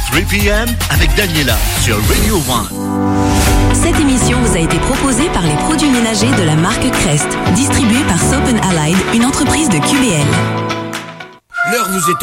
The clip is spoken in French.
3 p.m. avec Daniela sur Radio 1. Cette émission vous a été proposée par les produits ménagers de la marque Crest, distribuée par Soap & Allied, une entreprise de QBL. L'heure vous est